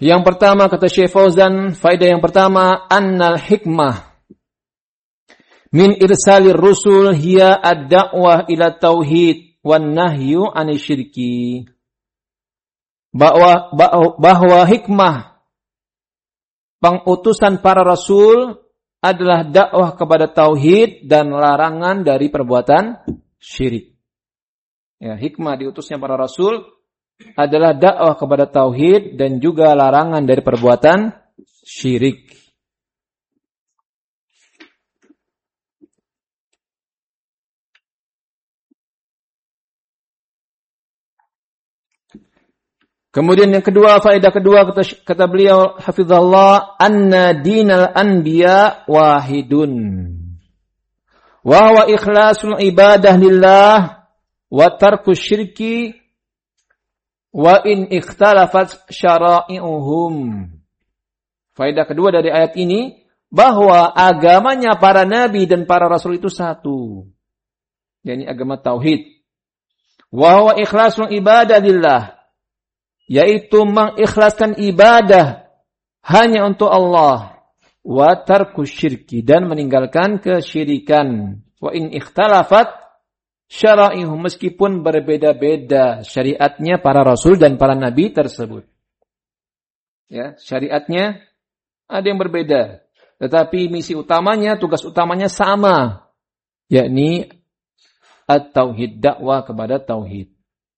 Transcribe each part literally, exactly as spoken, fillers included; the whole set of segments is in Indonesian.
Yang pertama kata Syekh Fauzan, faedah yang pertama, annal hikmah min irsalir rusul hiya ad-da'wah ila tauhid wan nahyu 'anil syirki. Bahwa, bahwa hikmah pengutusan para rasul adalah dakwah kepada tauhid dan larangan dari perbuatan syirik. Ya, hikmah diutusnya para rasul adalah dakwah kepada tauhid dan juga larangan dari perbuatan syirik. Kemudian yang kedua, faedah kedua kata, kata beliau hafizallah, anna dinal anbiya wahidun wa huwa ikhlasul ibadah lillah wa tarkus syirki wa in ikhtalafat syara'i'uhum. Faedah kedua dari ayat ini, bahwa agamanya para nabi dan para rasul itu satu, yakni agama tauhid. Wa huwa ikhlasul ibadah lillah, yaitu mengikhlaskan ibadah hanya untuk Allah. Wa tarkus syirki, dan meninggalkan kesyirikan. Wa in ikhtalafat syara'i'uhum, meskipun berbeda-beda syariatnya para rasul dan para nabi tersebut. Ya, syariatnya ada yang berbeda, tetapi misi utamanya, tugas utamanya sama, yakni at-tauhid, dakwah kepada tauhid.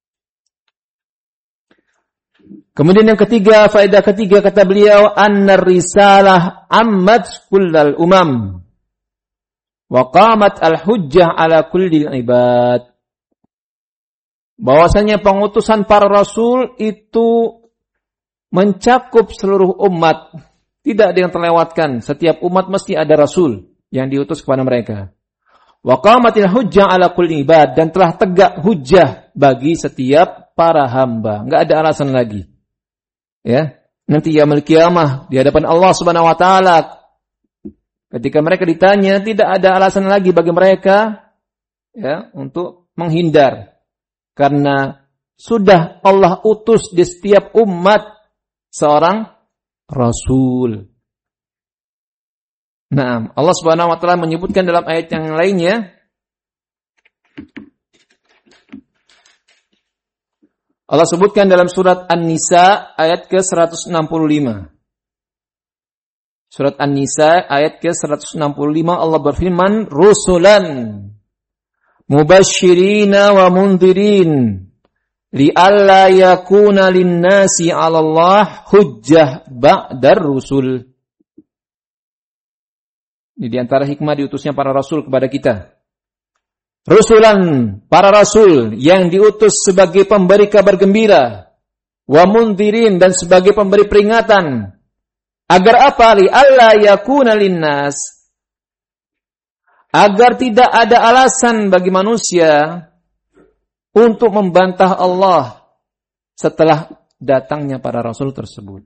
Kemudian yang ketiga, faedah ketiga kata beliau, annar risalah ammat kullal umam wa qamat al-hujjah ala kulli ibad. Bahwasanya pengutusan para rasul itu mencakup seluruh umat. Tidak ada yang terlewatkan. Setiap umat mesti ada rasul yang diutus kepada mereka. Wa qamatil hujjah ala kulli ibad, dan telah tegak hujjah bagi setiap para hamba. Enggak ada alasan lagi. Ya, nanti yaumul qiyamah di hadapan Allah Subhanahu wa taala, ketika mereka ditanya, tidak ada alasan lagi bagi mereka ya untuk menghindar, karena sudah Allah utus di setiap umat seorang rasul. Nah, Allah Subhanahu wa taala menyebutkan dalam ayat yang lainnya, Allah sebutkan dalam surat An-Nisa ayat ke seratus enam puluh lima. Surat An-Nisa ayat ke seratus enam puluh lima, Allah berfirman, rusulan mubasyirina wa mundhirin li'alla yakuna lin-nasi 'ala Allah hujjah ba'dar rusul. Ini di antara hikmah diutusnya para rasul kepada kita. Rusulan, para rasul yang diutus sebagai pemberi kabar gembira, wa mundhirin, dan sebagai pemberi peringatan. Agar apa? Li alla yakuna linnas, agar tidak ada alasan bagi manusia untuk membantah Allah setelah datangnya para rasul tersebut.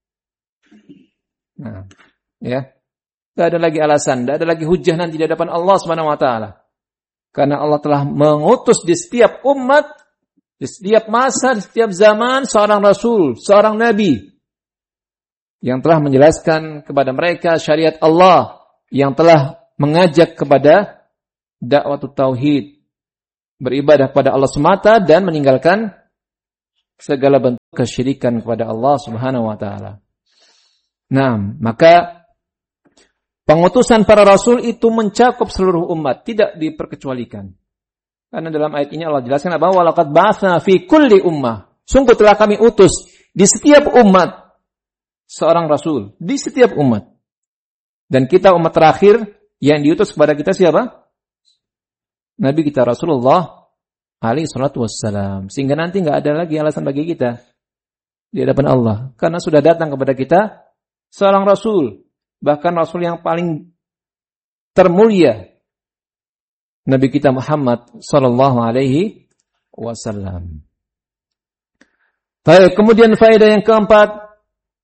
Nah, ya. Tidak ada lagi alasan, tidak ada lagi hujah nanti di hadapan Allah Subhanahu wa taala. Karena Allah telah mengutus di setiap umat, di setiap masa, di setiap zaman seorang rasul, seorang nabi yang telah menjelaskan kepada mereka syariat Allah, yang telah mengajak kepada dakwah tauhid, beribadah kepada Allah semata dan meninggalkan segala bentuk kesyirikan kepada Allah Subhanahu wa taala. Nah, maka pengutusan para rasul itu mencakup seluruh umat, tidak diperkecualikan. Karena dalam ayat ini Allah jelaskan bahwa walaqad ba'atsna fi kulli ummah, sungguh telah kami utus di setiap umat seorang rasul, di setiap umat. Dan kita umat terakhir yang diutus kepada kita siapa? Nabi kita Rasulullah alaihi salatu wassalam. Sehingga nanti enggak ada lagi alasan bagi kita di hadapan Allah, karena sudah datang kepada kita seorang rasul. Bahkan Rasul yang paling termulia, Nabi kita Muhammad sallallahu alaihi wasallam. Baik, kemudian faedah yang keempat,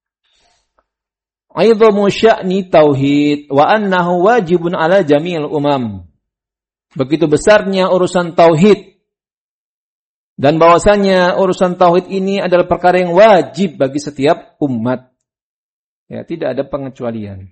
aidhamu sya'ni tauhid wa annahu wajibun ala jami'il umam. Begitu besarnya urusan tauhid Dan bahwasanya urusan tauhid ini adalah perkara yang wajib bagi setiap umat. Ya, tidak ada pengecualian.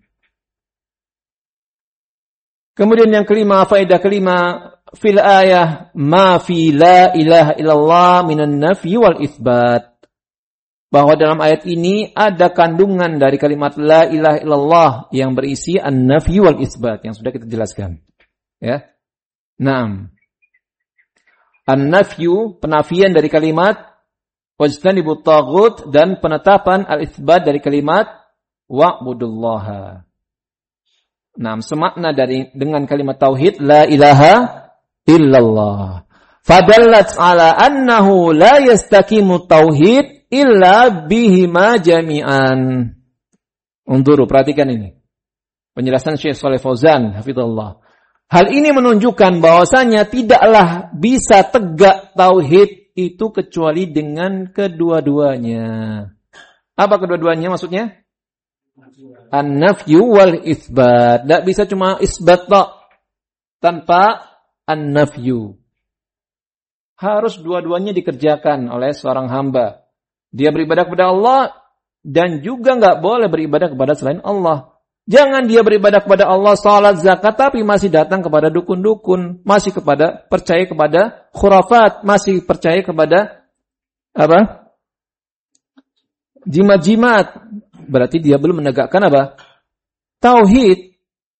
Kemudian yang kelima, faedah kelima, fil ayah ma fi la ilaha illallah minan nafyi wal itsbat. Bahwa dalam ayat ini ada kandungan dari kalimat la ilaha illallah yang berisi an-nafyi wal itsbat yang sudah kita jelaskan. Ya. Naam. An-nafyu, penafian dari kalimat wajtanibut taghut, dan penetapan al-itsbat dari kalimat wa'budullaha. Naam, semakna dari dengan kalimat tauhid la ilaha illallah. Fadallat ala annahu la yastaqimu tauhid illa bihima jami'an. Unduru, perhatikan ini. Penjelasan Syekh Shalih Fauzan, hafizallah. Hal ini menunjukkan bahwasanya tidaklah bisa tegak tauhid itu kecuali dengan kedua-duanya. Apa kedua-duanya maksudnya? An-nafyu wal itsbat. Tidak bisa cuma isbat tok tanpa an-nafyu. Harus dua-duanya dikerjakan oleh seorang hamba. Dia beribadah kepada Allah dan juga enggak boleh beribadah kepada selain Allah. Jangan dia beribadah kepada Allah, salat, zakat, tapi masih datang kepada dukun-dukun, masih kepada percaya kepada khurafat, masih percaya kepada apa? Jimat-jimat. Berarti dia belum menegakkan apa? Tauhid.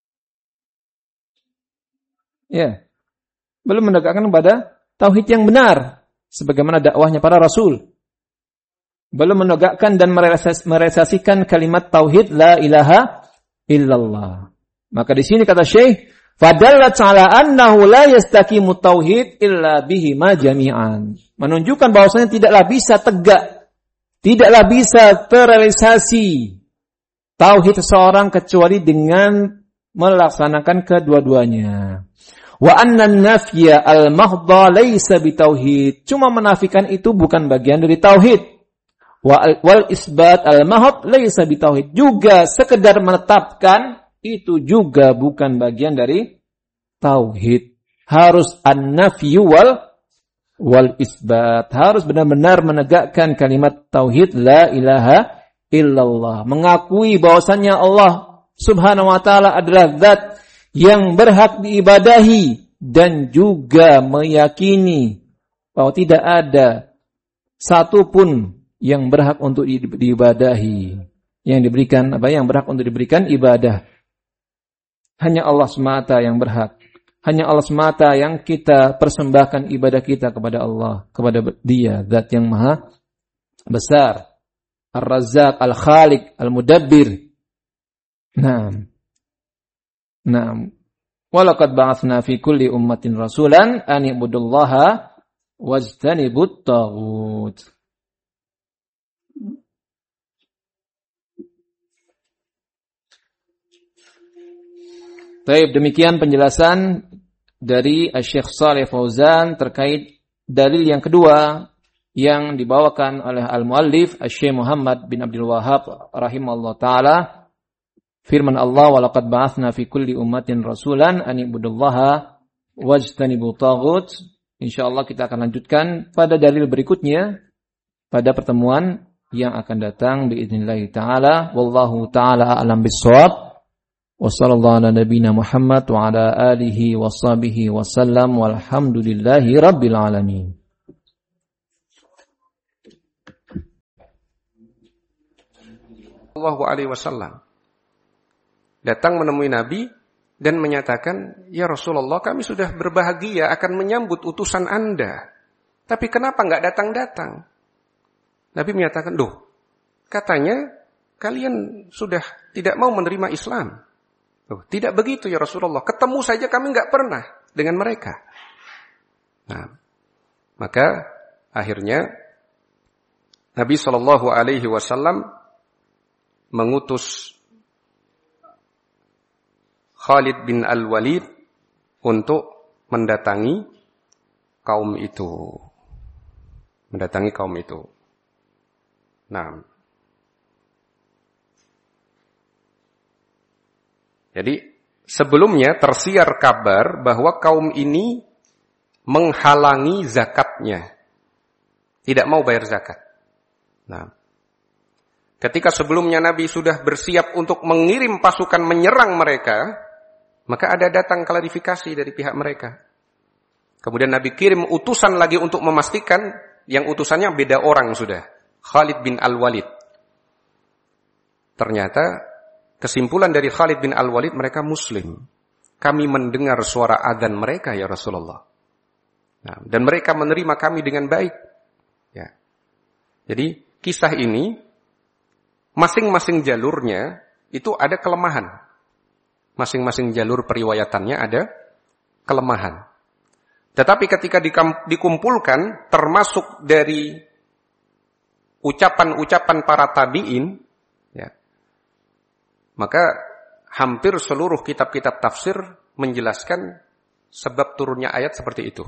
Ya. Belum menegakkan kepada tauhid yang benar sebagaimana dakwahnya para rasul. Belum menegakkan dan merealisasikan kalimat tauhid la ilaha illallah. Maka di sini kata Syekh, fadallat ala annahu la yastaqimu tauhid illa bihima jami'an. Menunjukkan bahwasanya tidaklah bisa tegak, tidaklah bisa terrealisasi tauhid seseorang kecuali dengan melaksanakan kedua-duanya. Wa anna an-nafya al-mahdha laysa bitauhid. Cuma menafikan itu bukan bagian dari tauhid. Wal isbat al-mahad laisa bitauhid. Juga sekedar menetapkan itu juga bukan bagian dari tauhid. Harus an-nafyu wal wal isbat. Harus benar-benar menegakkan kalimat tauhid la ilaha illallah. Mengakui bahwasannya Allah Subhanahu wa taala adalah zat yang berhak diibadahi dan juga meyakini bahwa tidak ada satupun yang berhak untuk diibadahi, yang diberikan apa yang berhak untuk diberikan ibadah. Hanya Allah semata yang berhak. Hanya Allah semata yang kita persembahkan ibadah kita kepada Allah, kepada Dia, zat yang maha besar, Ar-Razzaq, Al-Khaliq, Al-Mudabbir. Naam. Naam. Walaqad ba'atsna fi kulli ummatin rasulan an ibudullaha wajtanibut taghut. Baik, demikian penjelasan dari Syekh Shalih Fauzan terkait dalil yang kedua yang dibawakan oleh al-muallif Syekh Muhammad bin Abdul Wahhab rahimahullah taala. Firman Allah, wa laqad ba'atsna fi kulli ummatin rasulan an ibudullaha wajtanibut taghut. Insyaallah kita akan lanjutkan pada dalil berikutnya pada pertemuan yang akan datang biidznillah taala. Wallahu taala a'lam bissawab. Wa sallallahu ala nabiyyina Muhammad wa ala alihi wa sahbihi wa sallam walhamdulillahi rabbil alamin. Sallallahu alaihi wasallam datang menemui Nabi dan menyatakan, "Ya Rasulullah, kami sudah berbahagia akan menyambut utusan Anda. Tapi kenapa enggak datang-datang?" Nabi menyatakan, "Duh, katanya kalian sudah tidak mau menerima Islam." Tuh, tidak begitu ya Rasulullah. Ketemu saja kami enggak pernah dengan mereka. Nah, maka akhirnya Nabi Shallallahu Alaihi Wasallam mengutus Khalid bin Al-Walid untuk mendatangi kaum itu, mendatangi kaum itu. Nah. Jadi sebelumnya tersiar kabar bahwa kaum ini menghalangi zakatnya. tidak mau bayar zakat. Nah, ketika sebelumnya Nabi sudah bersiap untuk mengirim pasukan menyerang mereka, maka ada datang klarifikasi dari pihak mereka. Kemudian Nabi kirim utusan lagi untuk memastikan, yang utusannya beda orang sudah, Khalid bin Al-Walid. Ternyata kesimpulan dari Khalid bin Al-Walid, mereka muslim. Kami mendengar suara adzan mereka ya Rasulullah. Nah, dan mereka menerima kami dengan baik. Ya. Jadi kisah ini masing-masing jalurnya itu ada kelemahan. Masing-masing jalur periwayatannya ada kelemahan. Tetapi ketika dikumpulkan termasuk dari ucapan-ucapan para tabi'in, ya, maka hampir seluruh kitab-kitab tafsir menjelaskan sebab turunnya ayat seperti itu.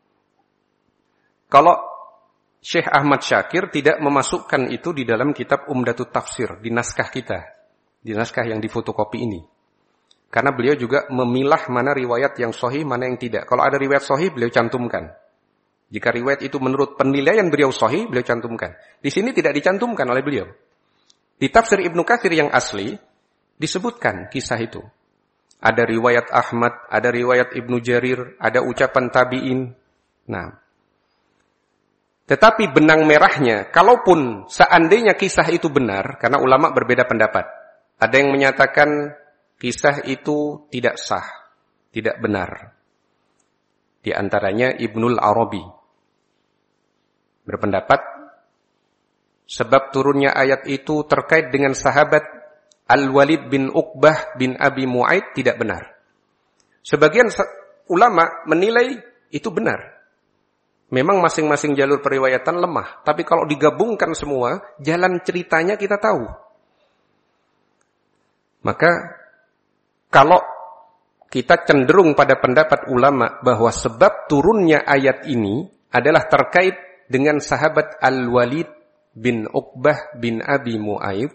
Kalau Syekh Ahmad Syakir tidak memasukkan itu di dalam kitab Umdatut Tafsir, di naskah kita, di naskah yang difotokopi ini. Karena beliau juga memilah mana riwayat yang sahih, mana yang tidak. Kalau ada riwayat sahih, beliau cantumkan. Jika riwayat itu menurut penilaian beliau sahih, beliau cantumkan. Di sini tidak dicantumkan oleh beliau. Di tafsir Ibnu Katsir yang asli, disebutkan kisah itu. Ada riwayat Ahmad, ada riwayat Ibnu Jarir, ada ucapan tabi'in. Nah, tetapi benang merahnya, kalaupun seandainya kisah itu benar, karena ulama berbeda pendapat. Ada yang menyatakan kisah itu tidak sah, tidak benar. Di antaranya Ibnul Arabi berpendapat sebab turunnya ayat itu terkait dengan sahabat Al-Walid bin Uqbah bin Abi Mu'aid tidak benar. Sebagian ulama menilai itu benar. Memang masing-masing jalur periwayatan lemah, tapi kalau digabungkan semua, jalan ceritanya kita tahu. Maka kalau kita cenderung pada pendapat ulama bahwa sebab turunnya ayat ini adalah terkait dengan sahabat Al-Walid bin Uqbah bin Abi Mu'aid,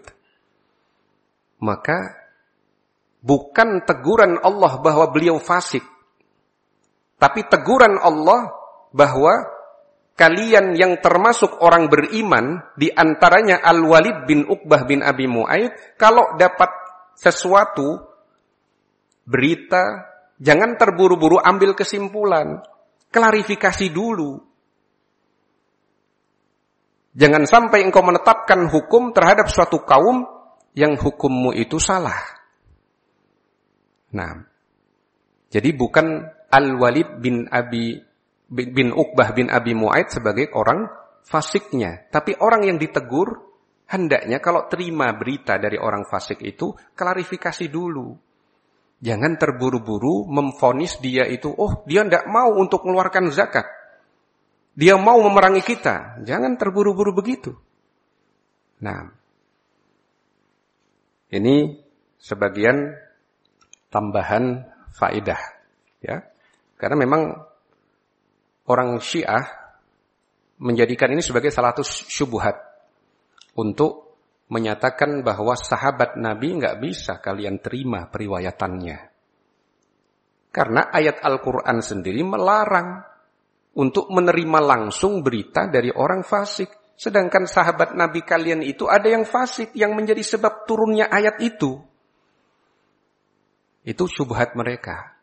maka bukan teguran Allah bahwa beliau fasik, tapi teguran Allah bahwa kalian yang termasuk orang beriman, di antaranya Al-Walid bin Uqbah bin Abi Mu'aid, kalau dapat sesuatu berita, jangan terburu-buru ambil kesimpulan, klarifikasi dulu. Jangan sampai engkau menetapkan hukum terhadap suatu kaum yang hukummu itu salah. Nah, jadi bukan Al-Walid bin Abi bin Uqbah bin Abi Mu'aid sebagai orang fasiknya, tapi orang yang ditegur hendaknya kalau terima berita dari orang fasik itu klarifikasi dulu. Jangan terburu-buru memvonis dia itu, oh dia tidak mau untuk mengeluarkan zakat, dia mau memerangi kita. Jangan terburu-buru begitu. Nah, ini sebagian tambahan faedah, ya, karena memang orang Syiah menjadikan ini sebagai salah satu syubhat untuk menyatakan bahwa sahabat Nabi nggak bisa kalian terima periwayatannya. Karena ayat Al-Quran sendiri melarang untuk menerima langsung berita dari orang fasik. Sedangkan sahabat Nabi kalian itu ada yang fasik yang menjadi sebab turunnya ayat itu. Itu syubhat mereka.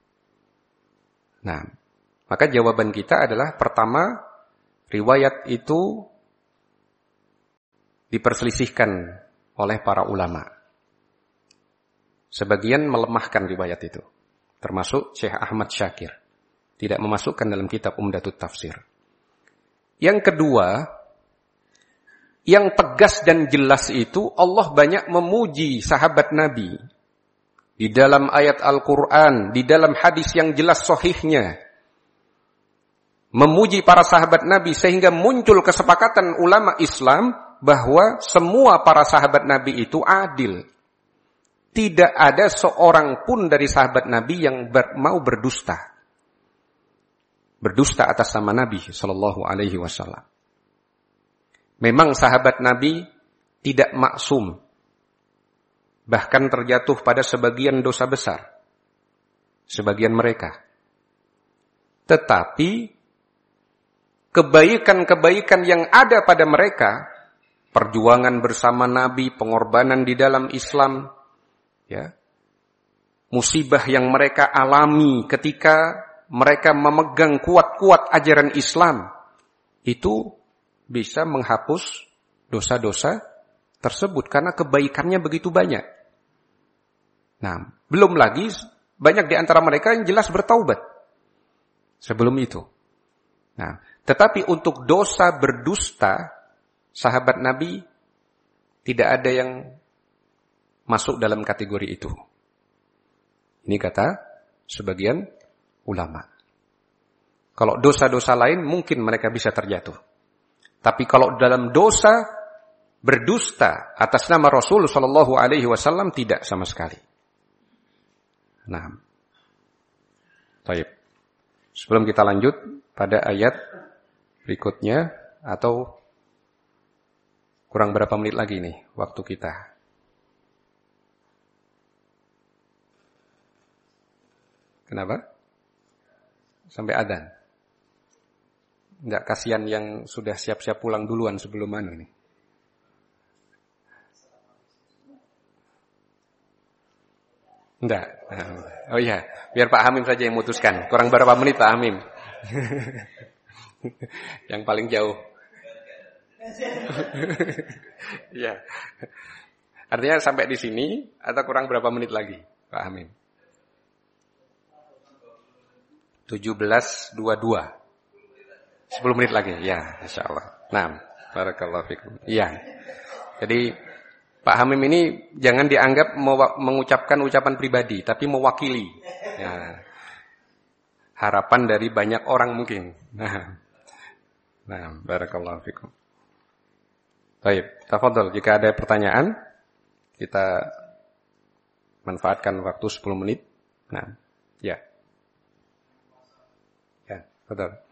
Nah, maka jawaban kita adalah pertama, riwayat itu diperselisihkan oleh para ulama. Sebagian melemahkan riwayat itu, termasuk Syekh Ahmad Syakir, tidak memasukkan dalam kitab Umdatut Tafsir. Yang kedua, yang tegas dan jelas itu Allah banyak memuji sahabat Nabi. Di dalam ayat Al-Quran, di dalam hadis yang jelas sahihnya, memuji para sahabat Nabi sehingga muncul kesepakatan ulama Islam bahwa semua para sahabat Nabi itu adil. Tidak ada seorang pun dari sahabat Nabi yang ber, mau berdusta. Berdusta atas nama Nabi sallallahu alaihi wasallam. Memang sahabat Nabi tidak maksum. Bahkan terjatuh pada sebagian dosa besar. Sebagian mereka. Tetapi kebaikan-kebaikan yang ada pada mereka, perjuangan bersama Nabi, pengorbanan di dalam Islam, ya, musibah yang mereka alami ketika mereka memegang kuat-kuat ajaran Islam, itu bisa menghapus dosa-dosa tersebut karena kebaikannya begitu banyak. Nah, belum lagi banyak di antara mereka yang jelas bertaubat sebelum itu. Nah, tetapi untuk dosa berdusta, sahabat Nabi tidak ada yang masuk dalam kategori itu. Ini kata sebagian ulama. Kalau dosa-dosa lain mungkin mereka bisa terjatuh. Tapi kalau dalam dosa berdusta atas nama Rasul sallallahu alaihi wasallam tidak sama sekali. Nah, baik. Sebelum kita lanjut pada ayat berikutnya, atau kurang berapa menit lagi nih waktu kita? Kenapa? Sampai adzan. Enggak, kasihan yang sudah siap-siap pulang duluan sebelum anu nih. Enggak. Oh iya, biar Pak Hamim saja yang memutuskan. Kurang berapa menit Pak Hamim? Yang paling jauh. Ya. Artinya sampai di sini atau kurang berapa menit lagi, Pak Hamim? tujuh belas dua puluh dua. sepuluh menit lagi. Ya, insyaallah. Nah, barakallahu fikum. Iya. Jadi Pak Hamim ini jangan dianggap mengucapkan ucapan pribadi, tapi mewakili. Ya. Harapan dari banyak orang mungkin. Nah, nah barakallahu fikum. Baik, tafadhol. Jika ada pertanyaan, kita manfaatkan waktu sepuluh menit. Nah, ya. Ya, betul.